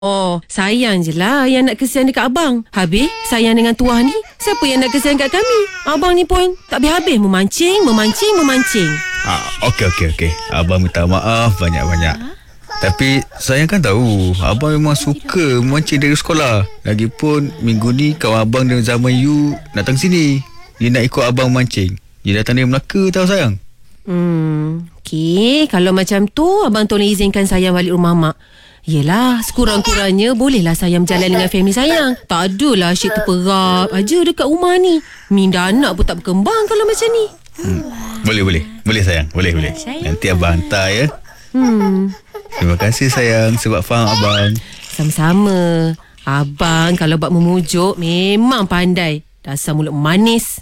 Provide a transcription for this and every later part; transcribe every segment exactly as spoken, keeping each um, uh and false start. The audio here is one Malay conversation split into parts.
Oh, sayang je lah yang nak kesian dekat abang. Habis, sayang dengan tuah ni, siapa yang nak kesian kat kami? Abang ni pun tak habis-habis memancing, memancing, memancing. Ah, okey, okey, okey. Abang minta maaf banyak-banyak. Ha? Tapi sayang kan tahu, abang memang suka memancing dari sekolah. Lagipun, minggu ni kawan abang dari zaman you datang sini. Dia nak ikut abang memancing. Dia datang dari Melaka tau sayang. Hmm, okey. Kalau macam tu, abang tolong izinkan sayang balik rumah mak. Yelah, sekurang-kurangnya bolehlah sayang berjalan dengan family sayang. Tak adalah asyik terperap aja dekat rumah ni. Minda anak pun tak berkembang kalau macam ni. Hmm. Boleh, boleh. Boleh sayang, boleh, boleh. Nanti abang hantar ya. Hmm. Terima kasih sayang sebab faham abang. Sama-sama. Abang kalau buat memujuk memang pandai. Dasar mulut manis.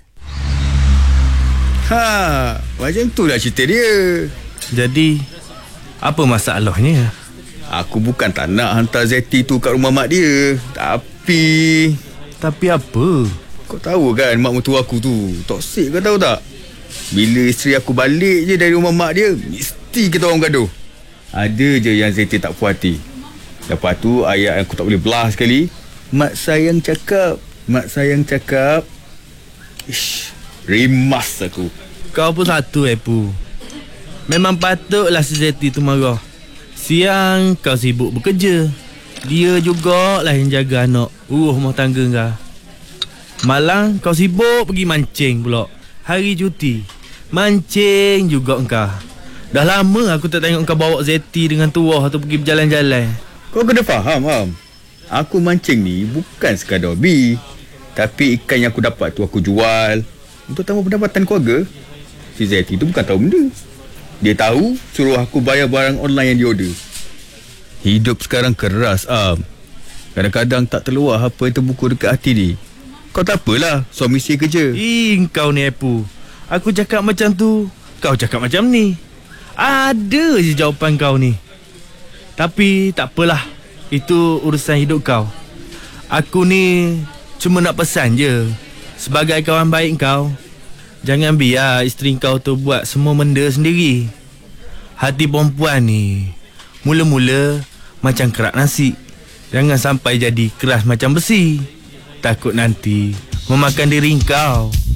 Ha, macam tu lah cerita dia. Jadi, apa masalahnya? Aku bukan tak nak hantar Zeti tu kat rumah mak dia. Tapi... Tapi apa? Kau tahu kan mak mertua aku tu toksik, kau tahu tak? Bila isteri aku balik je dari rumah mak dia, mesti kita orang gaduh. Ada je yang Zeti tak puas hati. Lepas tu ayat aku tak boleh belah sekali. Mak sayang cakap, mak sayang cakap. Ish, rimas aku. Kau pun satu, Epu. Memang patutlah si Zeti tu marah. Siang kau sibuk bekerja. Dia jugalah yang jaga anak, urus rumah tangga kau. Malang kau sibuk pergi mancing pula. Hari cuti mancing juga engkau. Dah lama aku tak tengok kau bawa Zeti dengan tuah atau pergi berjalan-jalan. Kau kena faham, Am. Aku mancing ni bukan sekadar hobi. Tapi ikan yang aku dapat tu aku jual untuk tambah pendapatan keluarga. Si Zeti tu bukan tahu benda. Dia tahu suruh aku bayar barang online yang dia order. Hidup sekarang keras, Am. Kadang-kadang tak terluar apa yang terbuku dekat hati ni. Kau tak apalah, suami isteri kerja. Ih, kau ni Epu. Aku cakap macam tu, kau cakap macam ni. Ada je jawapan kau ni. Tapi tak apalah, itu urusan hidup kau. Aku ni cuma nak pesan je, sebagai kawan baik kau, jangan biar isteri kau tu buat semua benda sendiri. Hati perempuan ni mula-mula macam kerak nasi. Jangan sampai jadi keras macam besi. Takut nanti memakan diri kau.